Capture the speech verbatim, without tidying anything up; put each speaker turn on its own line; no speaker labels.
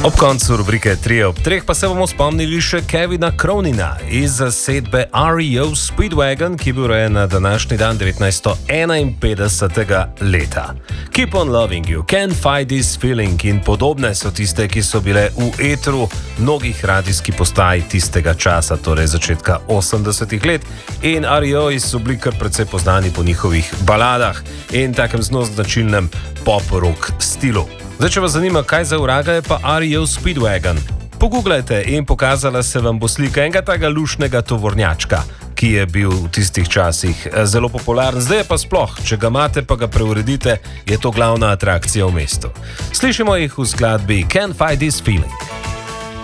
Ob koncu rubrike tri ob treh pa se bomo spomnili še Kevina Crownina iz zasedbe R E O Speedwagon, ki je bil rojen na današnji dan devetnajststo enainpetdesetega leta. Keep on loving you, can't fight this feeling in podobne so tiste, ki so bile v etru mnogih radijskih postaj tistega časa, torej začetka osemdesetih let, in R E O so bili kar precej poznani po njihovih baladah in takem zelo značilnem pop-rock stilu. Zdaj, če vas zanima, kaj za vraga je pa R E O Speedwagon, pogooglajte in pokazala se vam bo slika enega tega lušnega tovornjačka, ki je bil v tistih časih zelo popularen. Zdaj je pa sploh, če ga imate pa ga preuredite, je to glavna atrakcija v mestu. Slišimo jih v skladbi Can't Fight This Feeling.